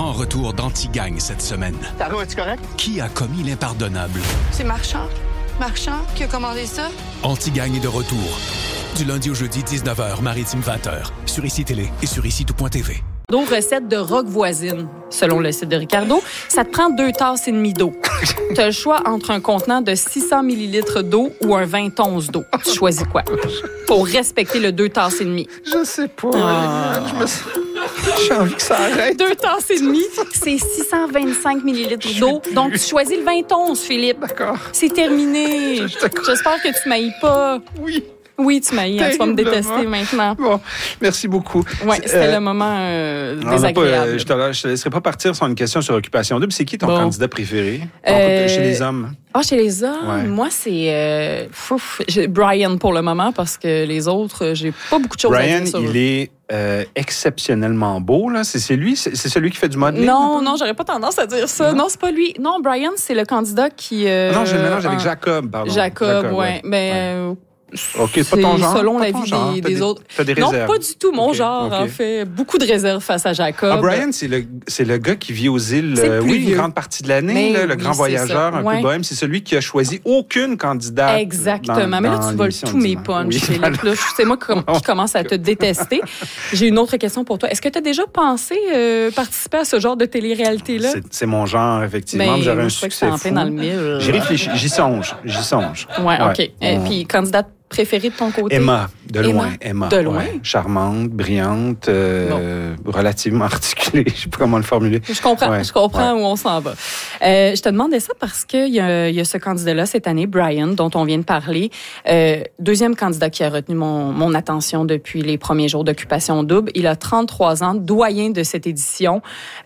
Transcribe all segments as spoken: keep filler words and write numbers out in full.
grand retour d'Anti-Gang cette semaine. Taro, es-tu correct? Qui a commis l'impardonnable? C'est Marchand. Marchand qui a commandé ça. Anti-Gang est de retour. Du lundi au jeudi, dix-neuf heures, Maritime vingt heures. Sur Ici Télé et sur ici tout point t v. D'autres recettes de rock voisine. Selon le site de Ricardo, ça te prend deux tasses et demie d'eau. Tu as le choix entre un contenant de six cents millilitres d'eau ou un vingt onces d'eau. Tu choisis quoi? Pour respecter le deux tasses et demie. Je sais pas. Ah. Je me... J'ai envie que ça arrête. Deux tasses et demie, c'est six cent vingt-cinq millilitres d'eau. Donc, tu choisis le vingt onces, Philippe. D'accord. C'est terminé. Je J'espère que tu m'haïs pas. Oui. Oui, tu m'haïs. Hein, tu vas me détester maintenant. Bon, merci beaucoup. Oui, c'était euh, le moment euh, désagréable. Pas, euh, je ne te laisserai pas partir sur une question sur Occupation Double. C'est qui ton bon. candidat préféré euh, chez les hommes? Ah, chez les hommes, ouais. Moi, c'est euh, fouf, Brian pour le moment parce que les autres, j'ai pas beaucoup de choses Brian, à dire sur il eux. est euh, exceptionnellement beau. Là. C'est, c'est lui, c'est, c'est celui qui fait du modeling? Non, non, j'aurais pas tendance à dire ça. Non, non c'est pas lui. Non, Brian, c'est le candidat qui... Euh, non, je le mélange avec Jacob, pardon. Jacob, Jacob ouais. ouais. Mais... Ouais. OK, c'est pas ton genre. Selon la vie genre. des, des, des autres. T'as des réserves. Non, pas du tout mon okay, genre, okay. En fait. Beaucoup de réserves face à Jacob. Ah, Brian, c'est le, c'est le gars qui vit aux îles, euh, oui, vieux. Une grande partie de l'année, là, le oui, grand voyageur, un ouais. peu bohème. C'est celui qui a choisi aucune candidate. Exactement. Dans, Mais là, tu voles tous mes punchs, Philippe. Oui. C'est moi qui, qui commence à te détester. J'ai une autre question pour toi. Est-ce que tu as déjà pensé euh, participer à ce genre de télé-réalité-là? C'est, c'est mon genre, effectivement. Mais j'aurais un succès fou. Dans le mille. J'y réfléchis. J'y songe. J'y songe. Ouais, OK. Et puis, candidate préférée de ton côté? Emma, de loin. Emma. De loin. Ouais. Charmante, brillante, euh, bon. relativement articulée. Je ne sais pas comment le formuler. Je comprends. Ouais. Je comprends ouais. où on s'en va. Euh, je te demandais ça parce qu'il y a, y a ce candidat-là cette année, Brian, dont on vient de parler. Euh, deuxième candidat qui a retenu mon, mon attention depuis les premiers jours d'Occupation Double. Il a trente-trois ans, doyen de cette édition.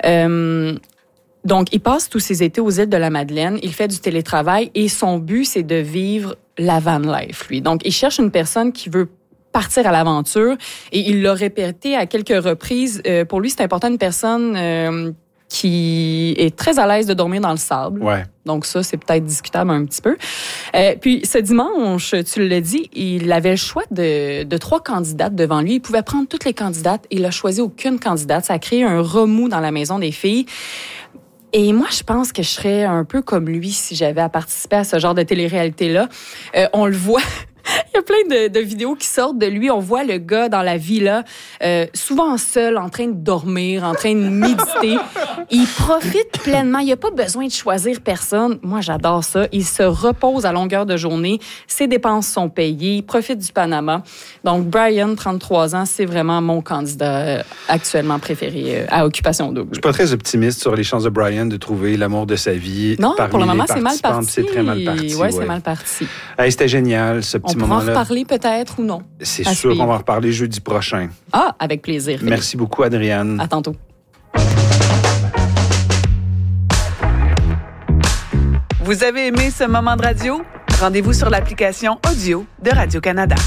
Euh, Donc, il passe tous ses étés aux îles de la Madeleine. Il fait du télétravail et son but, c'est de vivre la van life, lui. Donc, il cherche une personne qui veut partir à l'aventure et il l'a répété à quelques reprises. Euh, pour lui, c'est important une personne euh, qui est très à l'aise de dormir dans le sable. Ouais. Donc ça, c'est peut-être discutable un petit peu. Euh, puis ce dimanche, tu l'as dit, il avait le choix de, de trois candidates devant lui. Il pouvait prendre toutes les candidates et il a choisi aucune candidate. Ça a créé un remous dans la maison des filles. Et moi, je pense que je serais un peu comme lui si j'avais à participer à ce genre de télé-réalité-là. Euh, on le voit... Il y a plein de, de vidéos qui sortent de lui. On voit le gars dans la villa, euh, souvent seul, en train de dormir, en train de méditer. Il profite pleinement. Il n'a pas besoin de choisir personne. Moi, j'adore ça. Il se repose à longueur de journée. Ses dépenses sont payées. Il profite du Panama. Donc, Brian, trente-trois ans, c'est vraiment mon candidat actuellement préféré à Occupation Double. Je suis pas très optimiste sur les chances de Brian de trouver l'amour de sa vie. Non, parmi pour le moment, les c'est mal parti. C'est très mal parti. Oui, ouais. c'est mal parti. Hey, c'était génial, ce petit On moment-là. On pourra en reparler peut-être ou non? C'est sûr suivre. Qu'on va en reparler jeudi prochain. Ah, avec plaisir. Philippe. Merci beaucoup, Adrienne. À tantôt. Vous avez aimé ce moment de radio? Rendez-vous sur l'application audio de Radio-Canada.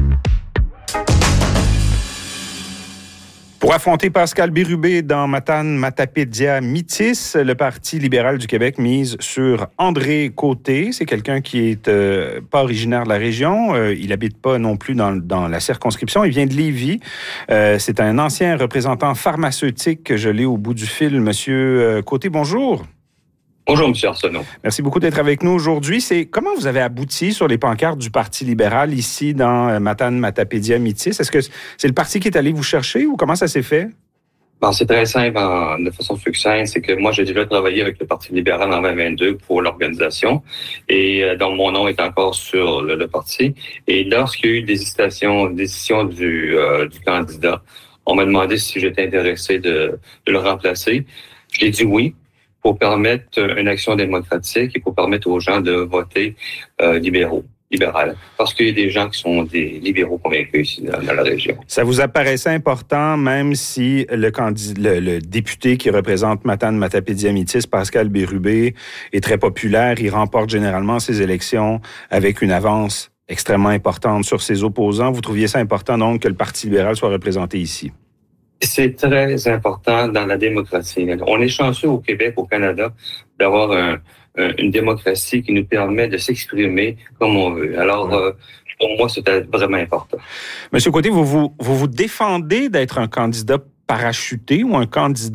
Pour affronter Pascal Bérubé dans Matane Matapédia Métis, le Parti libéral du Québec mise sur André Côté. C'est quelqu'un qui est euh, pas originaire de la région. Euh, il habite pas non plus dans, dans la circonscription. Il vient de Lévis. Euh, c'est un ancien représentant pharmaceutique que je l'ai au bout du fil. Monsieur Côté, bonjour. Bonjour, M. Arsenault. Merci beaucoup d'être avec nous aujourd'hui. C'est comment vous avez abouti sur les pancartes du Parti libéral ici dans Matane Matapédia Métis? Est-ce que c'est le parti qui est allé vous chercher ou comment ça s'est fait? Bon, c'est très simple, en, de façon succincte. C'est que moi, j'ai déjà travaillé avec le Parti libéral en vingt vingt-deux pour l'organisation. Et euh, donc, mon nom est encore sur le, le parti. Et lorsqu'il y a eu des hésitations, décision du, euh, du candidat, on m'a demandé si j'étais intéressé de, de le remplacer. J'ai dit oui, pour permettre une action démocratique et pour permettre aux gens de voter euh, libéraux, libéral. Parce qu'il y a des gens qui sont des libéraux convaincus ici dans, dans la région. Ça vous apparaissait important, même si le, candidat, le, le député qui représente Matane Matapédia Métis, Pascal Bérubé, est très populaire. Il remporte généralement ses élections avec une avance extrêmement importante sur ses opposants. Vous trouviez ça important, donc, que le Parti libéral soit représenté ici? C'est très important dans la démocratie. On est chanceux au Québec, au Canada, d'avoir un, un, une démocratie qui nous permet de s'exprimer comme on veut. Alors, euh, pour moi, c'était vraiment important. Monsieur Côté, vous vous, vous, vous défendez d'être un candidat parachuté ou un candidat